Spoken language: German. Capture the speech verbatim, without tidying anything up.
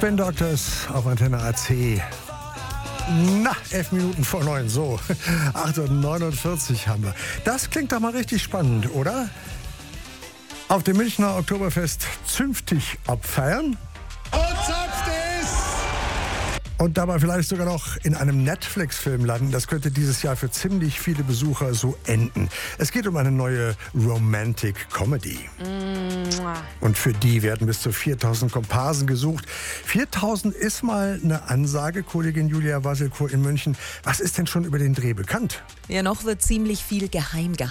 Spin Doctors auf Antenne A C. Na, elf Minuten vor neun, so. acht Uhr neunundvierzig haben wir. Das klingt doch mal richtig spannend, oder? Auf dem Münchner Oktoberfest zünftig abfeiern. Und zapft es! Und dabei vielleicht sogar noch in einem Netflix-Film landen. Das könnte dieses Jahr für ziemlich viele Besucher so enden. Es geht um eine neue Romantic Comedy. Mua. Und für die werden bis zu viertausend Komparsen gesucht. viertausend ist mal eine Ansage, Kollegin Julia Wassilko in München. Was ist denn schon über den Dreh bekannt? Ja, noch wird ziemlich viel geheim gehalten.